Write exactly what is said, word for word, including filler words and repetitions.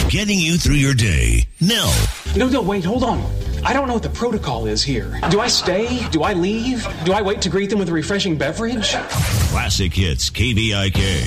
getting you through your day. Nell. No, no, wait, hold on. I don't know what the protocol is here. Do I stay? Do I leave? Do I wait to greet them with a refreshing beverage? Classic Hits K V I K.